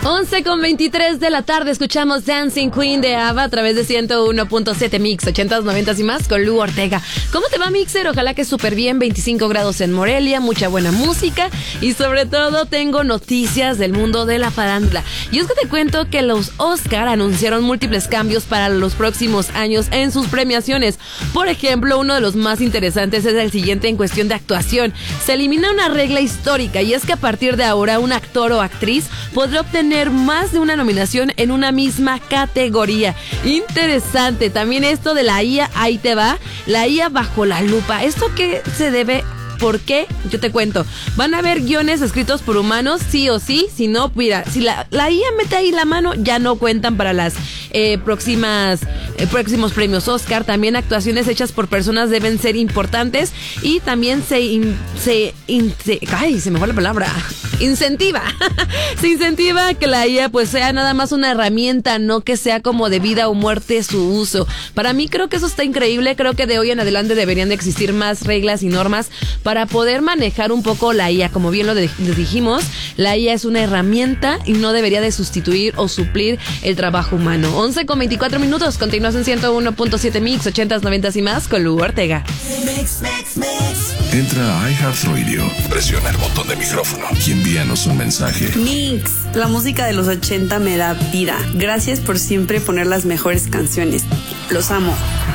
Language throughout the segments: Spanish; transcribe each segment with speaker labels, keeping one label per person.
Speaker 1: 11:23 de la tarde escuchamos Dancing Queen de ABBA a través de 101.7 Mix, 80s, 90s y más con Lu Ortega. ¿Cómo te va, Mixer? Ojalá que súper bien, 25 grados en Morelia, mucha buena música y sobre todo tengo noticias del mundo de la farándula. Y es que te cuento que los Oscar anunciaron múltiples cambios para los próximos años en sus premiaciones. Por ejemplo, uno de los más interesantes es el siguiente en cuestión de actuación. Se elimina una regla histórica y es que a partir de ahora un actor o actriz podrá obtener más de una nominación en una misma categoría. Interesante. También esto de la IA, ahí te va. La IA bajo la lupa. ¿Esto qué se debe? ¿Por qué? Yo te cuento. Van a haber guiones escritos por humanos, sí o sí. Si no, mira, si la IA mete ahí la mano, ya no cuentan para las próximos premios Oscar. También actuaciones hechas por personas deben ser importantes. Y también se me fue la palabra. Incentiva. Se incentiva que la IA pues sea nada más una herramienta, no que sea como de vida o muerte su uso. Para mí creo que eso está increíble. Creo que de hoy en adelante deberían de existir más reglas y normas para poder manejar un poco la IA. Como bien lo dijimos, la IA es una herramienta y no debería de sustituir o suplir el trabajo humano. 11:24 continúas en 101.7 Mix, 80s, 90s y más con Lu Ortega.
Speaker 2: Entra a iHeartRadio, presiona el botón de micrófono y envíanos un mensaje.
Speaker 3: Mix, la música de los 80 me da vida. Gracias por siempre poner las mejores canciones. Los amo.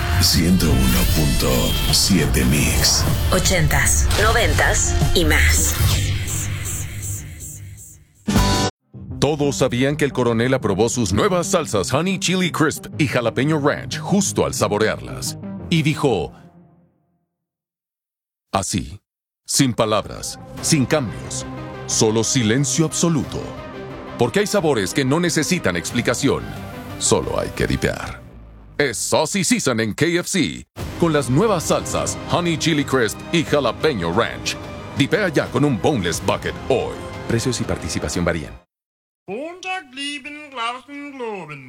Speaker 2: 101.7 Mix.
Speaker 4: 80s, 90s y más.
Speaker 5: Todos sabían que el coronel aprobó sus nuevas salsas Honey Chili Crisp y Jalapeño Ranch justo al saborearlas. Y dijo... así, sin palabras, sin cambios, solo silencio absoluto. Porque hay sabores que no necesitan explicación, solo hay que dipear. Es Saucy Season en KFC, con las nuevas salsas Honey Chili Crisp y Jalapeño Ranch. Dipea ya con un Boneless Bucket hoy. Precios y participación varían.